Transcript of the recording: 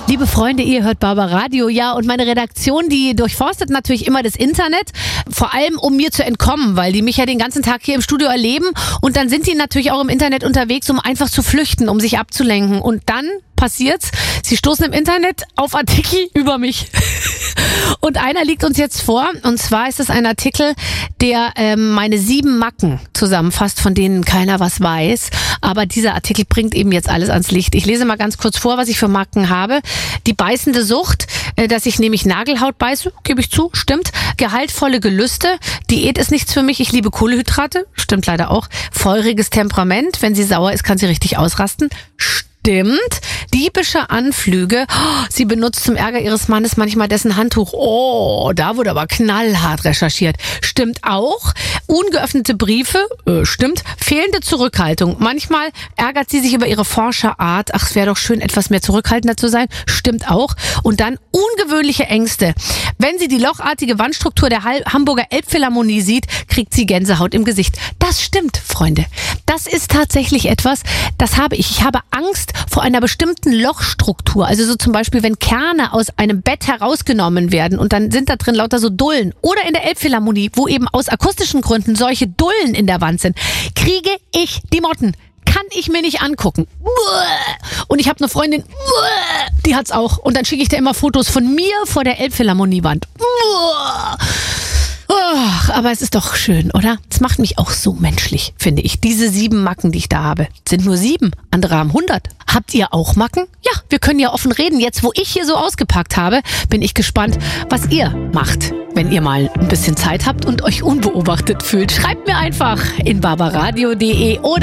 Liebe Freunde, ihr hört Barbaradio, ja, und meine Redaktion, die durchforstet natürlich immer das Internet, vor allem um mir zu entkommen, weil die mich ja den ganzen Tag hier im Studio erleben und dann sind die natürlich auch im Internet unterwegs, um einfach zu flüchten, um sich abzulenken und dann passiert's, sie stoßen im Internet auf Artikel über mich. Und einer liegt uns jetzt vor, und zwar ist es ein Artikel, der meine 7 Macken zusammenfasst, von denen keiner was weiß. Aber dieser Artikel bringt eben jetzt alles ans Licht. Ich lese mal ganz kurz vor, was ich für Macken habe. Die beißende Sucht, dass ich nämlich Nagelhaut beiße, gebe ich zu, stimmt. Gehaltvolle Gelüste, Diät ist nichts für mich, ich liebe Kohlenhydrate, stimmt leider auch. Feuriges Temperament, wenn sie sauer ist, kann sie richtig ausrasten, stimmt. Diebische Anflüge. Oh, sie benutzt zum Ärger ihres Mannes manchmal dessen Handtuch. Oh, da wurde aber knallhart recherchiert. Stimmt auch. Ungeöffnete Briefe. Stimmt. Fehlende Zurückhaltung. Manchmal ärgert sie sich über ihre Forscherart. Ach, es wäre doch schön, etwas mehr zurückhaltender zu sein. Stimmt auch. Und dann ungewöhnliche Ängste. Wenn sie die lochartige Wandstruktur der Hamburger Elbphilharmonie sieht, kriegt sie Gänsehaut im Gesicht. Das stimmt, Freunde. Das ist tatsächlich etwas, das habe ich. Ich habe Angst vor einer bestimmten Lochstruktur. Also so zum Beispiel, wenn Kerne aus einem Bett herausgenommen werden und dann sind da drin lauter so Dullen. Oder in der Elbphilharmonie, wo eben aus akustischen Gründen solche Dullen in der Wand sind, kriege ich die Motten. Kann ich mir nicht angucken. Und ich habe eine Freundin, die hat's auch. Und dann schicke ich dir immer Fotos von mir vor der Elbphilharmoniewand. Oh, aber es ist doch schön, oder? Es macht mich auch so menschlich, finde ich. Diese 7 Macken, die ich da habe, sind nur 7. Andere haben 100. Habt ihr auch Macken? Ja, wir können ja offen reden. Jetzt, wo ich hier so ausgepackt habe, bin ich gespannt, was ihr macht, wenn ihr mal ein bisschen Zeit habt und euch unbeobachtet fühlt. Schreibt mir einfach in barbaradio.de oder